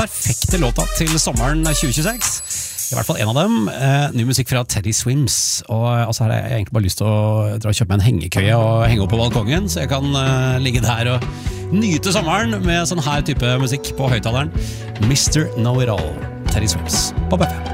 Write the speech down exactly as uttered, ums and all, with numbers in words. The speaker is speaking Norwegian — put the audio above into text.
Perfekte låta til sommeren tjue tjueseks. I hvert fall en av dem. Eh, ny musikk fra Teddy Swims. Og altså, her har jeg egentlig bare lyst til å dra og kjøpe meg en hengekøye og henge opp på balkongen, så jeg kan eh, ligge der og nyte sommeren med sånn her type musikk på høyttaleren. mister Know-It-All, Teddy Swims på B P.